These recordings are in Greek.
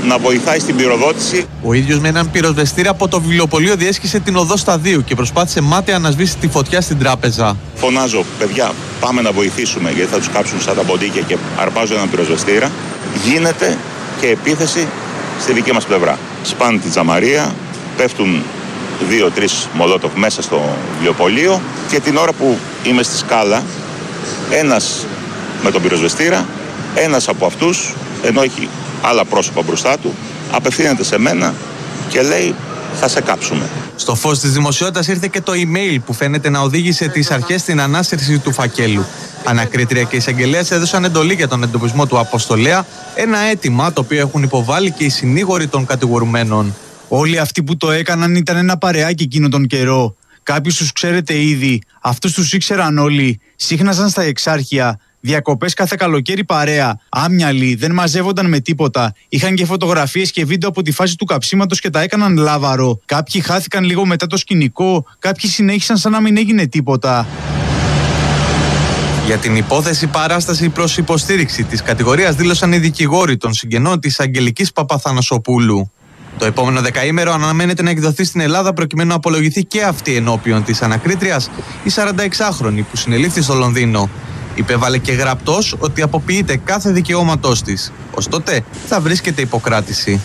να βοηθάει στην πυροδότηση. Ο ίδιος με έναν πυροσβεστήρα από το βιβλιοπωλείο διέσχισε την οδό Σταδίου και προσπάθησε μάταια να σβήσει τη φωτιά στην τράπεζα. Φωνάζω, παιδιά, πάμε να βοηθήσουμε γιατί θα τους κάψουν σαν τα ποντίκια, και αρπάζω έναν πυροσβεστήρα. Γίνεται και επίθεση στη δική μας πλευρά. Σπάνε τη τζαμαρία, πέφτουν 2-3 μολότοφ μέσα στο βιβλιοπωλείο, και την ώρα που είμαι στη σκάλα, ένας με τον πυροσβεστήρα, ένας από αυτούς, ενώ έχει άλλα πρόσωπα μπροστά του, απευθύνεται σε μένα και λέει, θα σε κάψουμε. Στο φως της δημοσιότητας ήρθε και το email που φαίνεται να οδήγησε τις αρχές στην ανάσυρση του φακέλου. Ανακρίτρια και εισαγγελέας έδωσαν εντολή για τον εντοπισμό του αποστολέα, ένα αίτημα το οποίο έχουν υποβάλει και οι συνήγοροι των κατηγορουμένων. Όλοι αυτοί που το έκαναν ήταν ένα παρεάκι εκείνο τον καιρό. Κάποιους τους ξέρετε ήδη, αυτούς τους ήξεραν όλοι, σύχναζαν στα εξάρχεια, διακοπές κάθε καλοκαίρι παρέα, άμυαλοι, δεν μαζεύονταν με τίποτα. Είχαν και φωτογραφίες και βίντεο από τη φάση του καψίματος και τα έκαναν λάβαρο. Κάποιοι χάθηκαν λίγο μετά το σκηνικό, κάποιοι συνέχισαν σαν να μην έγινε τίποτα. Για την υπόθεση παράσταση προς υποστήριξη της κατηγορίας δήλωσαν οι δικηγόροι των συγγενών της Αγγελικής Παπαθανασοπούλου. Το επόμενο δεκαήμερο αναμένεται να εκδοθεί στην Ελλάδα προκειμένου να απολογηθεί και αυτή ενώπιον της ανακρίτριας η 46χρονη που συνελήφθη στο Λονδίνο. Υπέβαλε και γραπτός ότι αποποιείται κάθε δικαιώματός της. Ως τότε θα βρίσκεται υποκράτηση.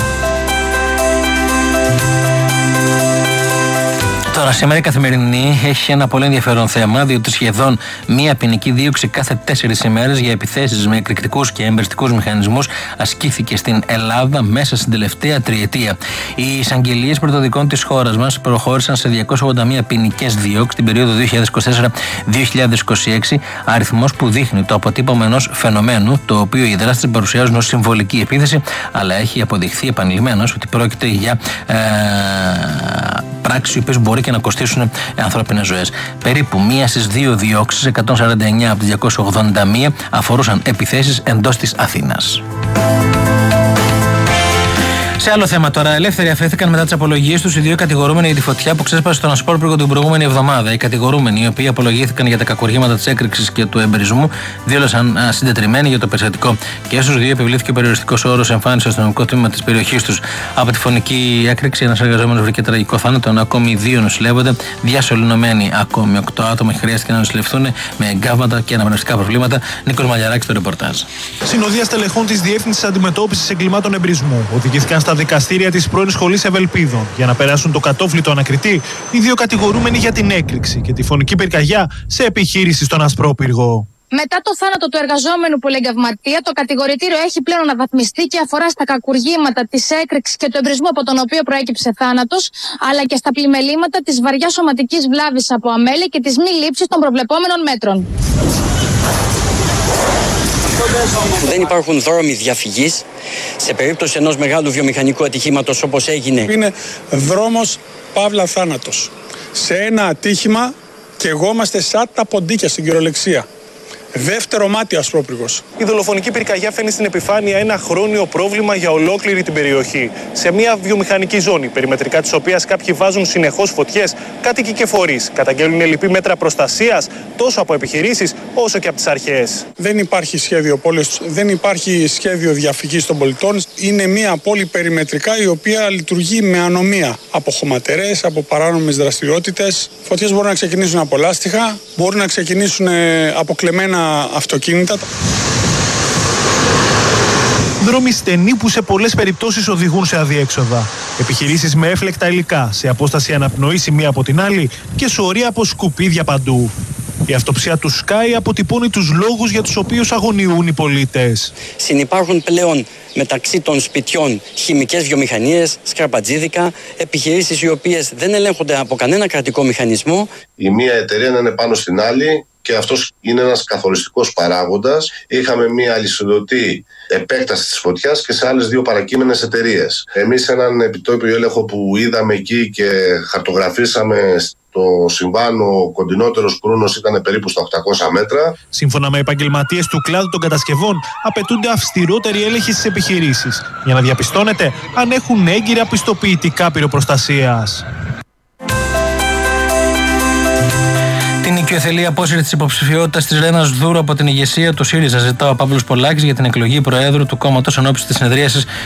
Τώρα, σήμερα η Καθημερινή έχει ένα πολύ ενδιαφέρον θέμα, διότι σχεδόν μία ποινική δίωξη κάθε 4 ημέρες για επιθέσεις με εκρηκτικούς και εμπεριστικούς μηχανισμούς ασκήθηκε στην Ελλάδα μέσα στην τελευταία τριετία. Οι εισαγγελίες πρωτοδικών της χώρας μας προχώρησαν σε 281 ποινικές διώξεις την περίοδο 2024-2026, αριθμός που δείχνει το αποτύπωμα ενός φαινομένου, το οποίο οι δράστες παρουσιάζουν ως συμβολική επίθεση, αλλά έχει αποδειχθεί επανειλημμένως ότι πρόκειται για πράξεις οι οποίες μπορεί και να κοστίσουν ανθρώπινες ζωές. Περίπου μία στις 2 διώξεις, 149 από τις 281, αφορούσαν επιθέσεις εντός της Αθήνας. Σε άλλο θέμα τώρα, ελεύθεροι αφέθηκαν μετά τις απολογίες τους οι 2 κατηγορούμενοι για τη φωτιά που ξέσπασε στον Ασπόρπυργο την προηγούμενη εβδομάδα. Οι κατηγορούμενοι, οι οποίοι απολογήθηκαν για τα κακουργήματα της έκρηξης και του εμπερισμού, δήλωσαν συντετριμμένοι για το περιστατικό. Και στους 2 επιβλήθηκε περιοριστικός όρος εμφάνιση στο αστυνομικό τμήμα της περιοχής τους. Από τη φωνική έκρηξη, ένας εργαζόμενος βρήκε τραγικό θάνατο, ενώ ακόμη 2 νοσηλεύονται, διασωληνωμένοι ακόμη 8 άτομα χρειάστηκε να νοσηλευτούν με εγκάβματα και αναπνευστικά προβλήματα. Νίκος Μαλιαράκης, το ρεπορτάζ. Συνοδεία στελεχών της Διεύθυνσης Αντιμετώπισης Εγκλημάτων Εμπρισμού οδηγήθηκαν στα δικαστήρια της πρώην Σχολής Ευελπίδων για να περάσουν το κατόφλιτο ανακριτή οι 2 κατηγορούμενοι για την έκρηξη και τη φωνική πυρκαγιά σε επιχείρηση στον Ασπρόπυργο. Μετά το θάνατο του εργαζόμενου πολυεγκαυματία, το κατηγορητήριο έχει πλέον αναβαθμιστεί και αφορά στα κακουργήματα της έκρηξης και του εμπρισμού από τον οποίο προέκυψε θάνατος, αλλά και στα πλημελήματα της βαριάς σωματικής βλάβης από αμέλεια και της μη λήψης των προβλεπόμενων μέτρων. Δεν υπάρχουν δρόμοι διαφυγής σε περίπτωση ενός μεγάλου βιομηχανικού ατυχήματος όπως έγινε. Είναι δρόμος παύλα θάνατος. Σε ένα ατύχημα καιγόμαστε σαν τα ποντίκια στην κυριολεξία. Δεύτερο μάτι ο Ασπρόπυργος. Η δολοφονική πυρκαγιά φέρνει στην επιφάνεια ένα χρόνιο πρόβλημα για ολόκληρη την περιοχή. Σε μια βιομηχανική ζώνη, περιμετρικά της οποίας κάποιοι βάζουν συνεχώς φωτιές, κάτοικοι και φορείς καταγγέλνουν ελλειπή μέτρα προστασίας τόσο από επιχειρήσεις όσο και από τις αρχές. Δεν υπάρχει σχέδιο πόλης, δεν υπάρχει σχέδιο διαφυγής των πολιτών. Είναι μια πόλη περιμετρικά η οποία λειτουργεί με ανομία. Από χωματερές, από παράνομες δραστηριότητες. Φωτιές μπορούν να ξεκινήσουν από λάστιχα, μπορούν να ξεκινήσουν από κλεμμένα αυτοκίνητα. Δρόμοι στενοί που σε πολλές περιπτώσεις οδηγούν σε αδιέξοδα. Επιχειρήσεις με έφλεκτα υλικά, σε απόσταση αναπνοής η μία από την άλλη και σωρία από σκουπίδια παντού. Η αυτοψία του Sky αποτυπώνει τους λόγους για τους οποίους αγωνιούν οι πολίτες. Συνυπάρχουν πλέον μεταξύ των σπιτιών χημικές βιομηχανίες, σκαρπατζίδικα, επιχειρήσεις οι οποίες δεν ελέγχονται από κανένα κρατικό μηχανισμό. Η μία εταιρεία να είναι πάνω στην άλλη και αυτός είναι ένας καθοριστικός παράγοντας. Είχαμε μία αλυσιδωτή επέκταση της φωτιάς και σε άλλες 2 παρακείμενες εταιρείες. Εμείς έναν επιτόπιο έλεγχο που είδαμε εκεί και χαρτογραφήσαμε το συμβάν, ο κοντινότερος κρούνος ήταν περίπου στα 800 μέτρα. Σύμφωνα με επαγγελματίες του κλάδου των κατασκευών, απαιτούνται αυστηρότεροι έλεγχοι στις επιχειρήσεις για να διαπιστώνεται αν έχουν έγκυρα πιστοποιητικά πυροπροστασίας. Την οικειοθελή απόσυρση της υποψηφιότητας της Ρένας Δούρου από την ηγεσία του ΣΥΡΙΖΑ ζητά ο Παύλος Πολάκης για την εκλογή Προέδρου του κόμματος ενώπιση της συνεδρίασης